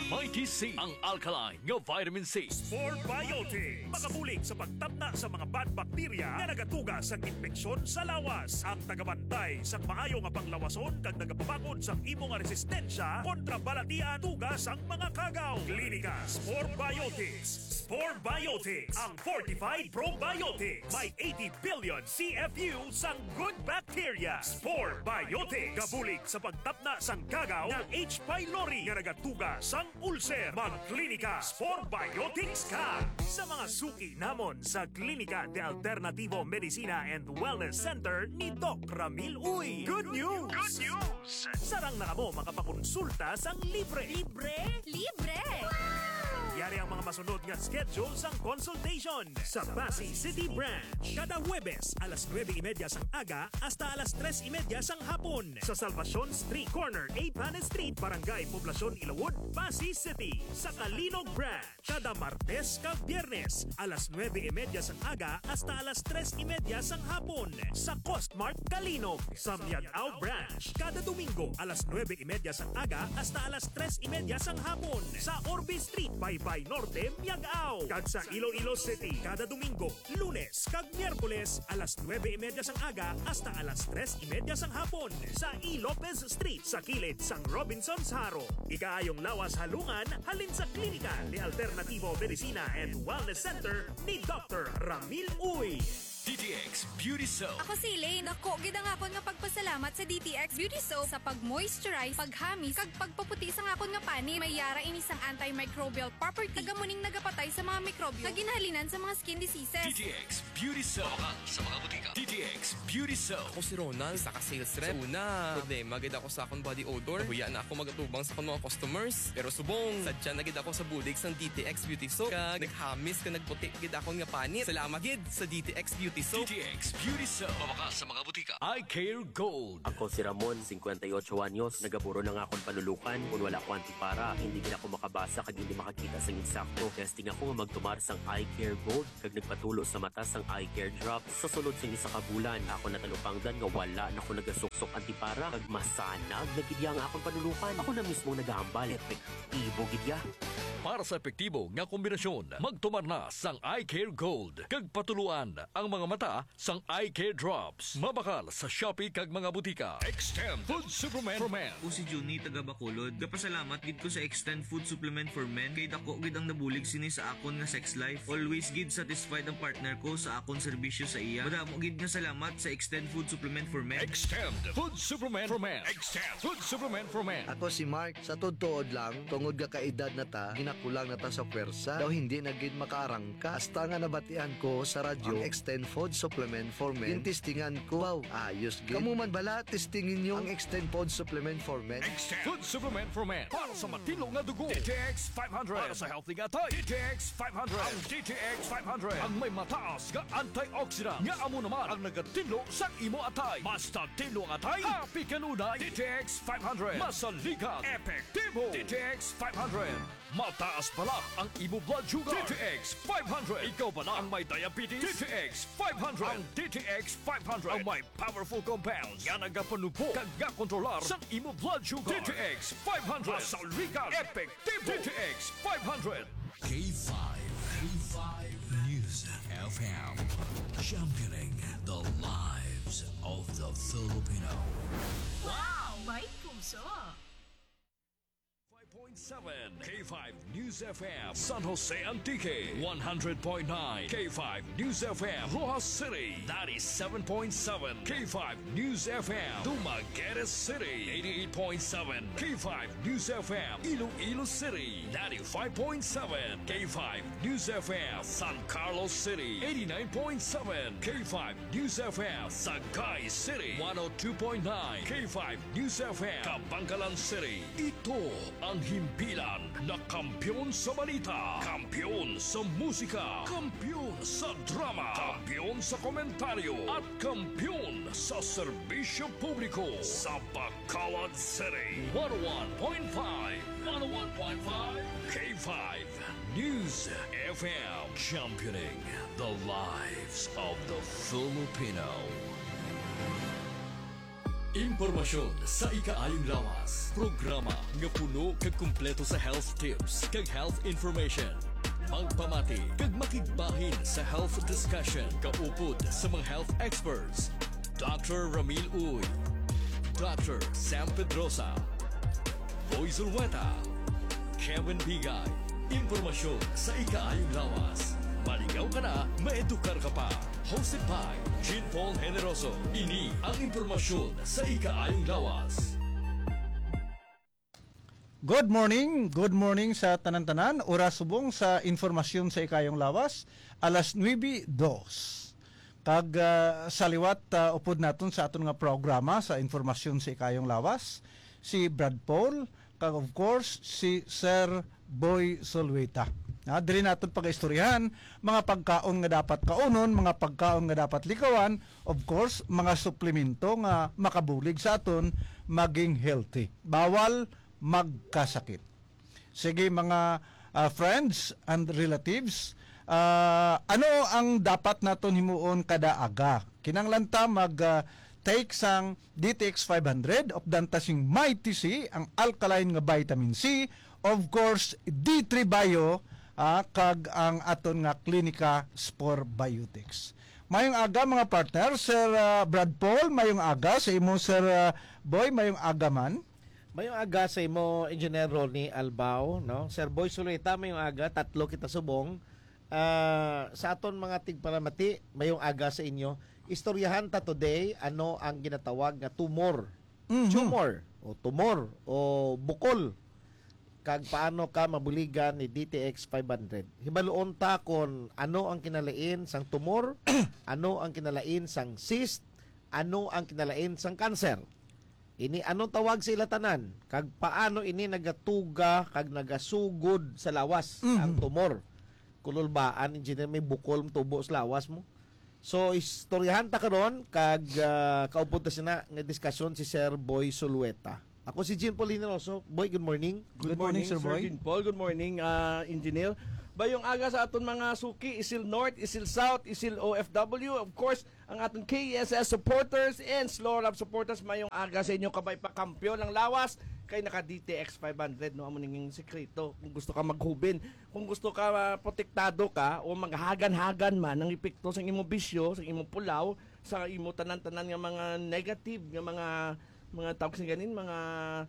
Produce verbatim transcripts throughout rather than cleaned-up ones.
Mighty C, ang alkaline nga vitamin C. Sport Biotic, makabulig sa pagtabna sa mga bad bacteria nga nagatuga sa infeksyon sa lawas. Ang tagabantay sa maayo nga panglawason kag nagapabakod sa imo nga resistensya kontra balatian tugas ang mga kagaw. Klinika Sport Biotics. Sport Biotics, ang fortified probiotics. May eighty billion C F U sang good bacteria. Sport Biotics, kabulig sa pagtapna sang kagaw ng H. pylori nga nagatuga sang ulcer. Magklinika Sport Biotics ka. Sa mga suki namon sa Klinika de Alternativo Medicina and Wellness Center ni Doc Ramil Uy. Good news! Good news! Sarang na mo makapakonsulta sang libre. Libre? Libre! Wow! Yari ang mga masunod nga schedule sang consultation sa Pasay City Branch. Kada Huwebes, alas nuwebe y media sang aga hasta alas tres y media sang hapon. Sa Salvacion Street Corner, A. Panes Street, Barangay Poblacion, Ilawod, Pasay City. Sa Kalinog Branch, kada Martes kag Biyernes, alas nuwebe y media sang aga hasta alas tres y media sang hapon. Sa Costmart Kalinog. Sa Miagao Branch, kada Domingo, alas nuwebe y media sang aga hasta alas tres y media sang hapon. Sa Orbe Street, Baybay Norte, Miagao. Kag sa Iloilo City, kada Domingo, Lunes kag Miyerkules, alas nuwebe y media sang aga hasta alas tres y media sang hapon. Sa E. Lopez Street, sa kilid sang Robinson's Haro. Ikaayong lawas halungan, halin sa Klinika de Alternativo Medicina and Wellness Center ni Doctor Ramil Uy. D T X Beauty Soap. Ako si Elaine. Ako, gid ang akon nga pagpasalamat sa D T X Beauty Soap sa pag-moisturize, paghamis, kag pagpaputi sa akon nga pani. May yara ini sang antimicrobial property. Tagamuning nagapatay sa mga mikrobyo. Kaginhalinan sa mga skin diseases. D T X Beauty Soap. Makan sa mga butika. D T X Beauty Soap. Ako si Ronald, isa ka sales rep. Sa una, problema gid ako sa akong body odor. Nahuya na ako magatubang sa akong mga customers. Pero subong, sadya na gid ako sa bulig sang D T X Beauty Soap. Kag naghamis ka nagputi gid akong nga panit. Salamat gid sa D T X Beauty Soap. D T X Beauty Soap. Makan sa mga butika. I Care Gold. Ako si Ramon, fifty-eight anyos. Nagaburo na nga akong palulukan. Kung wala ko antipara, hindi din ako makabasa kag hindi makakita sa insakto. Testing ako nga magtumar sang I Care Gold kag nagpatulo sa mata sang I Care Drops. Sa sulod sing isa ka bulan, ako natalupangdan nga wala na ako nagasuksok antipara kag masanag nagidya nga akong panulukan. Ako na mismo nagahambal. Epektibo gidya. Para sa epektibo nga kombinasyon, magtumar na sang I Care Gold. Kag patuluan ang mga mata sang I Care Drops. Mabakal sa Shopee kag mga butika. Extend Food Supplement for Men. O si Juni taga Bacolod. Gapasalamat gid ko sa Extend Food Supplement for Men. Kay dako gid ang nabulig sini sa akon nga sex life. Always gid satisfied ang partner ko sa akon serbisyo sa iya. Madamo gid nga salamat sa Extend Food Supplement for Men. Extend Food Supplement for Men. Extend Food Supplement for Men. Ako si Mark, sa tutuod lang, tungod ga kaedad na ta, ginakulang na ta sa pwersa, daw hindi na gid makaarangka. Hasta nga nabatian ko sa radyo, ang Extend Food Supplement for Men. Yung testingan ko, wow, ayos gid. Kamu man bala, testingin nyo ang Extend Food Supplement for Men. Extend Food Supplement for Men. Para sa matino nga dugo. D T X five hundred. Para sa healthy nga tay. D T X five hundred. Ang D T X five hundred. Ang may mataas nga antioxidant. Nga amo naman ang nagatilo sa imo atay. Basta tilo ang atay. Happy kanunay. D T X five hundred. Masaligan. Epektibo. D T X five hundred. Mataas pala ang imo blood sugar. D T X five hundred. Ikaw pala ang may diabetes. D T X five hundred. Ang D T X five hundred ang may powerful compounds nga nagapanupo kag kontrolar sa imo blood sugar. D T X five hundred. Masaligan. Epektibo. D T X five hundred. K five. K five News F M. Championing the lives of the Filipino. Wow! May puso! five point seven K five News F M San Jose Antique, one hundred point nine K five News F M Rojas City, ninety-seven point seven K five News F M Dumaguete City, eighty-eight point seven K five News F M Iloilo City, ninety-five point seven K five News F M San Carlos City, eighty-nine point seven K five News F M Sagay City, one oh two point nine K five News F M Kabangkalan City. Ito ang himpilan na kampyon sa balita, kampyon sa musika, kampyon sa drama, kampyon sa komentaryo, at kampyon sa serbisyo publiko sa Bacolod City. one oh one point five, one oh one point five K five News F M, championing the lives of the Filipino. Impormasyon sa ikaayong lawas. Programa nga puno kag kumpleto sa health tips kag health information. Magpamati kag makigbahin sa health discussion kaupod sa mga health experts. Doctor Ramil Uy, Doctor Sam Pedrosa, Boy Zulweta, Kevin Bigay. Impormasyon sa ikaayong lawas. Maligaw ka na, maedukar ka pa. Hosted by Jean Paul Generoso. Ini ang impormasyon sa ikaayong lawas. Good morning, good morning sa tanan-tanan. Oras subong sa informasyon sa ikayong lawas. Alas nueve dos. Kag uh, sa liwat uh, upod naton sa aton nga programa sa informasyon sa ikayong lawas. Si Brad Paul, kag of course si Sir Boy Solweta. Na diri naton pag-istoryahan mga pagkaon nga dapat kaunon, mga pagkaon nga dapat likawan, of course mga suplemento nga makabulig sa aton maging healthy. Bawal magkasakit. Sige mga uh, friends and relatives, uh, ano ang dapat naton himuon kada aga? Kinahanglan mag uh, take sang D T X five hundred of dantasing Mighty C, ang alkaline nga vitamin C, of course D three Bio, ah, kag ang aton nga Clinica Spore Biotics. Mayong aga mga partner, Sir uh, Brad Paul, mayong aga sa imo Sir uh, Boy, mayong aga man. Mayong aga sa imo Engineer Ronnie Albao, no? Sir Boy Suleta, mayong aga, tatlo kita subong. Uh, sa aton mga tigparamati, mayong aga sa inyo. Istoryahan ta today ano ang ginatawag nga tumor. Mm-hmm. Tumor o tumor o bukol. Kag paano ka mabuligan ni D T X five hundred. Hibaluon ta kon ano ang kinalain sang tumor, ano ang kinalain sang cyst, ano ang kinalain sang cancer. Ini ano tawag sa ilatanan, kag paano ini nagatuga kag nagasugod sa lawas mm-hmm. ang tumor. Kululbaan engineer may bukol mo tubo sa lawas mo. So istoryahan ta karon kag uh, kaupod ta sina nga diskusyon si Sir Boy Solweta. Ako si Jean Paul Generoso. Boy, good morning. Good, good morning, morning, Sir Boy. Jean Paul, good morning, uh, Engineer. Bayong aga sa aton mga suki, Isil North, Isil South, Isil O F W, of course, ang aton K S S supporters and Slow Lab supporters, mayong aga sa inyong kabay pa kampiyon ng lawas kay naka D T X five hundred, no, amo ning sekreto. Kung gusto ka maghubin, kung gusto ka uh, protektado ka o maghagan-hagan man ng epekto sa imong bisyo, sa imong pulaw, sa imong tanan-tanan nga mga negative nga mga mga tawag sa ganin, mga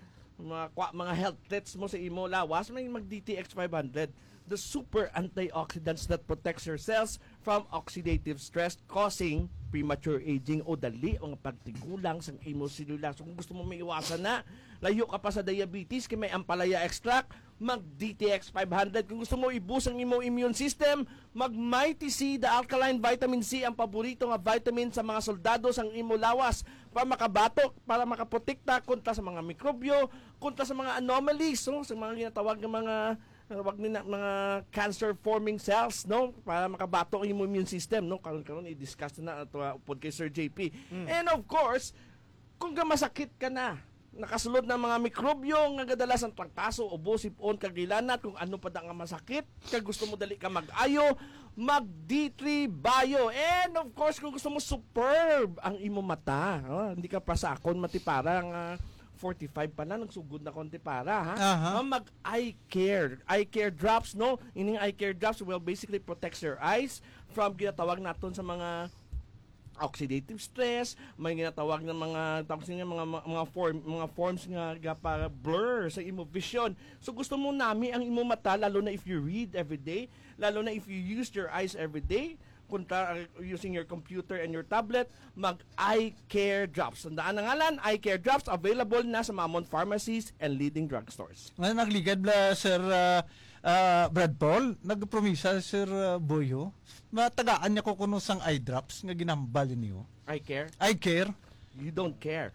mga mga health threats mo sa imo lawas, may mag D T X five hundred, the super antioxidants that protects your cells from oxidative stress causing premature aging o dali o pagtigulang sa imo selula. So kung gusto mo maiwasan na, layo ka pa sa diabetes, kay may ampalaya extract, mag D T X five hundred. Kung gusto mo i-boost ang imo immune system, mag Mighty C, the alkaline vitamin C, ang paborito nga vitamin sa mga soldado sang imo lawas para makabatok, para makaprotekta kontra sa mga mikrobyo, kontra sa mga anomalies, no? Sa mga ginatawag ng mga wag nina mga cancer forming cells, no, para makabatok ang immune system, no. Karon karon i-discuss na ato upod kay Sir J P. Mm. And of course, kung masakit ka na, nakasulod ng mga mikrobyo nga kadalasan trangkaso, ubo, sipon, kagilanat, kung ano pa da nga masakit, kag gusto mo dali ka mag-ayo, mag D three Bio. And of course, kung gusto mo superb ang imo mata, oh, hindi ka pa sa akon mati parang uh, forty-five pa na, nagsugod na konti para, ha? Uh-huh. Mag eye care. Eye care drops, no? Ining eye care drops will basically protects your eyes from ginatawag naton sa mga oxidative stress, may ginatawag ng mga tawag nga mga mga form mga forms nga para blur sa imo vision. So gusto mo nami ang imo mata, lalo na if you read every day, lalo na if you use your eyes every day, kunta using your computer and your tablet, mag eye care drops. Tandaan ang ngalan, eye care drops available na sa Mamon pharmacies and leading drugstores. Ngayon nagligad bla Sir uh, uh, Brad Paul, nagpromisa Sir uh, Boyo, matagaan niya ko kuno sang eye drops nga ginambal niyo. Eye care? Eye care? You don't care.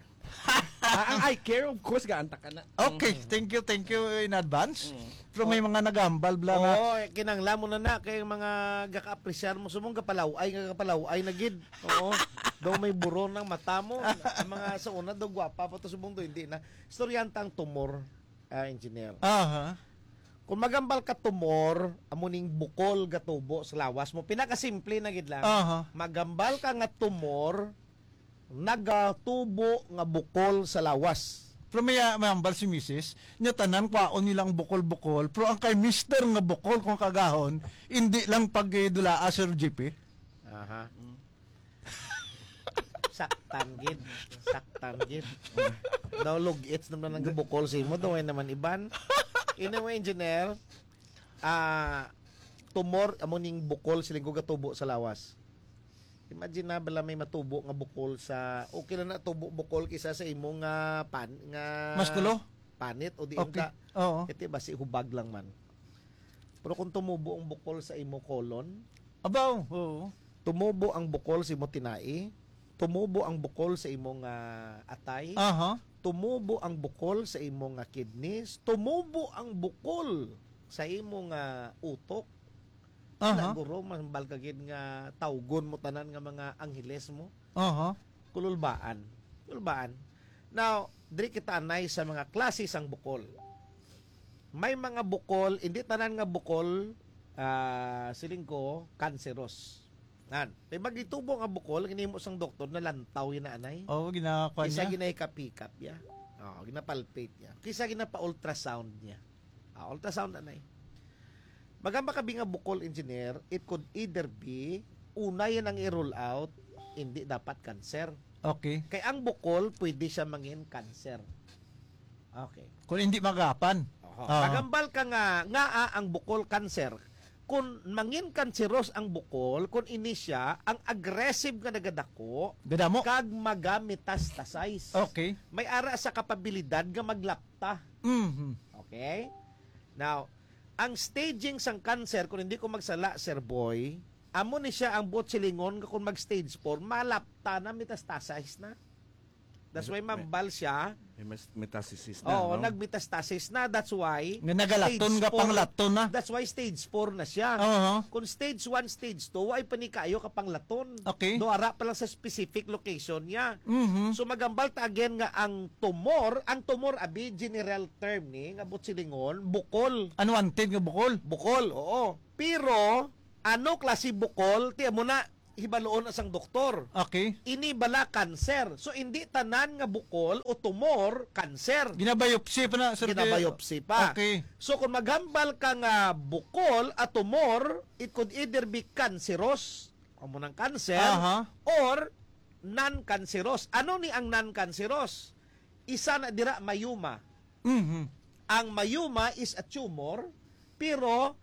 Ang eye care, of course, gaanta ka na. Okay, mm-hmm. thank you, thank you in advance. Mm. Pero may mga nagambal bla nga. Oo, oh, kinangla mo na na kay mga gaka-appreciate mo sumong kapalaw ay nga kapalaw ay nagid. Oo. Daw may buro ng mata mo. Ang mga sa una daw gwapa pa to sumong do hindi na. Istoryantang tumor, uh, engineer. Aha. Kung magambal ka tumor, amuning bukol gatubo sa lawas mo, pinakasimple na gid lang. Uh-huh. Magambal ka nga tumor, nagatubo nga bukol sa lawas. Pero may mayambal si Missus nya tanan kwaon nilang bukol-bukol, pero ang kay Mister nga bukol kung kagahon, hindi lang pagdula Sir G P. Aha. Saktan gid. Saktan gid. Daw lugits naman ang bukol sa imo, daw naman iban. Anyway, engineer, ah tumor amo ning bukol siling ko gatubo sa lawas. Imagine na bala may matubo nga bukol sa okay na na tubo bukol kisa sa imo nga pan nga Maskulo? Panit o di Okay. ka. Oo. Iti basi hubag lang man. Pero kung tumubo ang bukol sa imo colon, abaw, oo. Tumubo ang bukol sa imo tinai, tumubo ang bukol sa imo nga atay, Aha. tumubo ang bukol sa imo nga kidneys, tumubo ang bukol sa imo nga utok. Aha. Siguro mahambal ka gid nga tawgon mo tanan nga mga angheles mo. Aha. Kululbaan. Kululbaan. Now, diri kita anay sa mga klase sang bukol. May mga bukol, hindi tanan nga bukol ah siling ko kanseros. Nan, may magitubo nga bukol kinimo sang doktor na lantaw ina anay. Oo, ginakakuha Kisa niya. ginay kapikap ya. Oo, ginapalpate niya. Kisa ginapa ultrasound niya. Ah, ultrasound anay. Magamba kabi nga bukol engineer, it could either be una yan ang i-rule out, hindi dapat cancer. Okay. Kaya ang bukol, pwede siya mangin cancer. Okay. Kung hindi magapan. Oho. Ah. Magambal ka nga, nga ah, ang bukol cancer. Kung mangin kanseros ang bukol, kung ini siya, ang aggressive nga nagadako, Gadamo. kag maga-metastasize. Okay. May ara sa kapabilidad nga maglapta. Mhm. Okay? Now, ang staging sang cancer, kung hindi ko magsala, Sir Boy, amo ni siya ang buot silingon kung mag-stage four, malapta na, metastasize na. That's why mambal siya. May mas- metastasis na, Oo, no? nag-metastasis na. That's why Nga nagalaton stage nga four- panglaton na. That's why stage four na siya. Oo. Kung stage one, stage two, ay panikayo ka panglaton. Okay. Do ara pa lang sa specific location niya. Mhm. So magambal ta again nga ang tumor, ang tumor abi general term ni nga butsilingon, bukol. Unwanted nga bukol. Bukol, oo. Pero ano klase bukol, tiyan mo na hibaloon asang doktor. Okay. Ini bala cancer. So hindi tanan nga bukol o tumor cancer. Ginabiopsy pa na, sir. Ginabiopsy pa. Okay. So kung magambal ka nga bukol at tumor, it could either be cancerous, amo ng cancer, Aha. or non-cancerous. Ano ni ang non-cancerous? Isa na dira mayuma. Mhm. Ang mayuma is a tumor, pero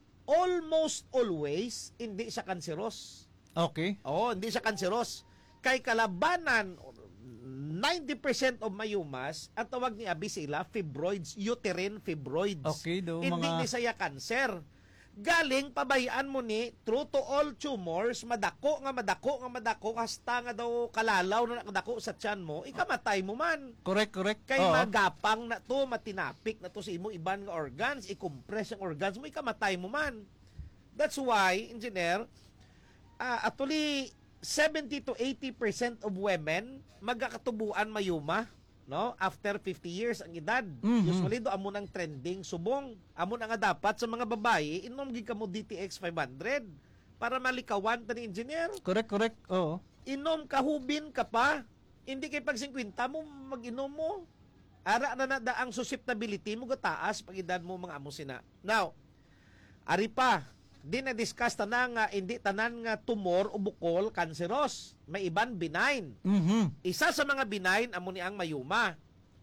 almost always hindi siya cancerous. Okay. Oo, hindi siya cancerous. Kay kalabanan, ninety percent of mayumas, ang tawag ni abi sila, fibroids, uterine fibroids. Okay, do Hindi mga ni saya cancer. Galing, pabayaan mo ni, true to all tumors, madako nga madako nga madako, hasta nga daw kalalaw na nakadako sa tiyan mo, ikamatay mo man. correct, correct. Kay Oo. magapang na to, matinapik na to sa imo iban nga organs, i-compress ang organs mo, ikamatay mo man. That's why, engineer, uh, actually, seventy to eighty percent of women magkakatubuan mayuma, no? After fifty years ang edad. Mhm. Usually do amo nang trending subong. Amo na nga dapat sa mga babae inom gid kamo D T X five hundred para malikawan ta ni engineer. Correct, correct. Oo. Inom ka hubin ka pa. Hindi kay pag fifty mo mag-inom mo. Ara na na da ang susceptibility mo gataas pag edad mo mga amo sina. Now, ari pa, di na discuss tanan nga hindi tanan nga tumor o bukol cancerous. May iban benign. Mhm. Isa sa mga benign amo ni ang mayuma.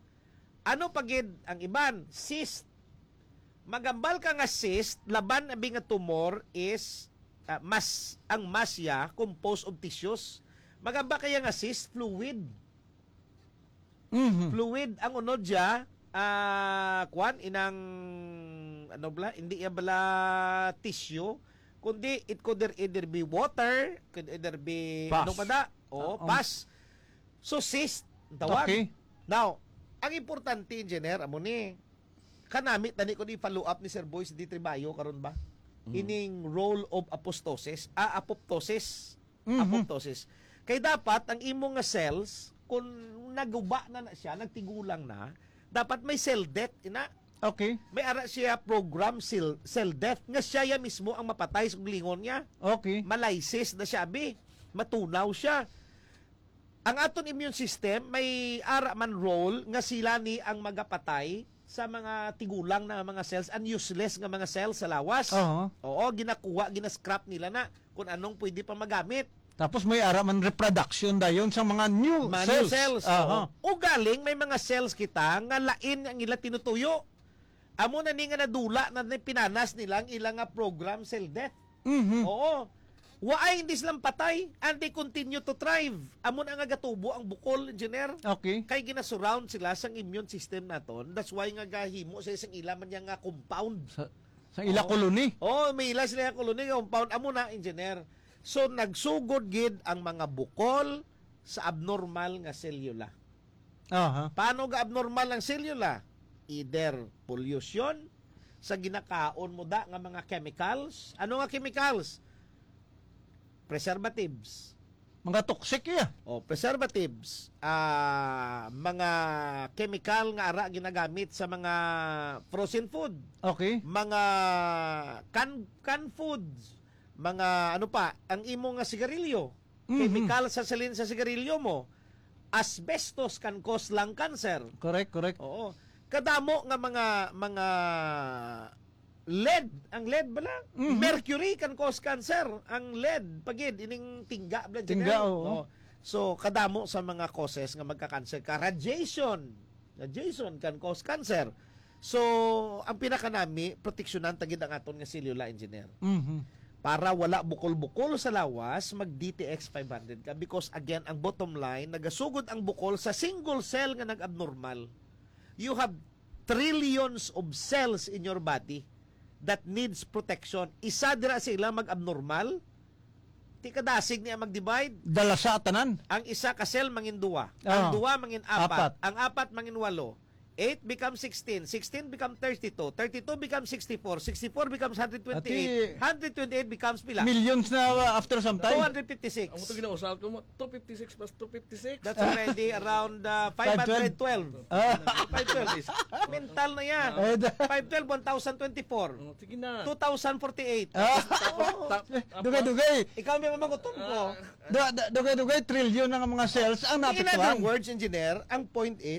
Ano pagid ang iban? Cyst. Magambal ka nga cyst, laban abi nga tumor is uh, mas ang masya composed of tissues. Magamba kaya nga cyst fluid. Mhm. Fluid ang unod siya, ah kuan inang ano bala, hindi ya bala tissue, kundi it could either be water, could either be Pus. ano pa da? O Ah, um. pus. So cyst ang tawag. Okay. Now, ang importante engineer amo ni kanami tani ko ni follow up ni Sir Boy sa D three Bio karon ba? Ining role of apoptosis, ah, apoptosis. Mhm. Apoptosis. Kay dapat ang imong nga cells kung naguba na na siya, nagtigulang na, dapat may cell death ina. Okay. May ara siya program cell, cell death nga siya ya mismo ang mapatay sa lingon niya. Okay. Malysis na siya abi. Matunaw siya. ang aton immune system may ara man role nga sila ni ang magapatay sa mga tigulang na mga cells and useless nga mga cells sa lawas. Oo. Oo, ginakuha, ginascrap nila na kung anong pwede pa magamit. Tapos may ara man reproduction dayon sa mga new Mga cells. new cells. Aha. O galing may mga cells kita nga lain ang ila tinutuyo. Amo na ni nga nadula na pinanas nila ang ilang nga program cell death. Mhm. Oo. Waay hindi silang patay and they continue to thrive. Amo na nga gatubo ang bukol, engineer. Okay. Kay gina-surround sila sa immune system naton. That's why nga gahimo sa isang ila man yang nga compound. Sa, sa ila koloni. Oh, may ila sila nga koloni nga compound. Amo na, engineer. So nagsugod gid ang mga bukol sa abnormal nga selula. Aha. Paano ga abnormal ang selula? Either pollution sa ginakaon mo da nga mga chemicals. Ano nga chemicals? Preservatives. Mga toxic ya. O preservatives. Ah, mga chemical nga ara ginagamit sa mga frozen food. Okay. Mga can can foods. Mga ano pa, ang imo nga sigarilyo. Mhm. Chemical sa salin sa sigarilyo mo. Asbestos can cause lung cancer. Correct, correct. Oo. Kadamo nga mga mga lead, ang lead bala, Mhm. mercury can cause cancer. Ang lead pagid ining tingga bala Tingga, dyan. oo. So kadamo sa mga causes nga magka-cancer ka. Radiation. Radiation can cause cancer. So ang pinaka nami proteksyonan tagid ang aton nga cellular engineer. Mhm. Para wala bukol-bukol sa lawas, mag-D T X five hundred ka because again ang bottom line nagasugod ang bukol sa single cell nga nag-abnormal. You have trillions of cells in your body that needs protection. Isa dira sila mag-abnormal, ti kadasig niya mag-divide. Dala sa tanan. Ang isa ka cell mangin duwa. Oh. Ang duwa mangin apat. Apat. Ang apat mangin walo. eight becomes sixteen. sixteen becomes thirty-two. thirty-two becomes sixty-four. sixty-four becomes one hundred twenty-eight. one hundred twenty-eight becomes pila? Millions na uh, after some time. two hundred fifty-six. Ang ito ginausal ko mo, two fifty-six plus two fifty-six. That's already around uh, five hundred twelve. Ah. five twelve is. Mental na yan. five twelve, one thousand twenty-four. Oh, sige na. two thousand forty-eight. Ah. Oo. Dugay-dugay. Ikaw may mamangutom ko. Da- da- Dugay-dugay trillion ng mga cells ang In other napektuhan. words, engineer, ang point is,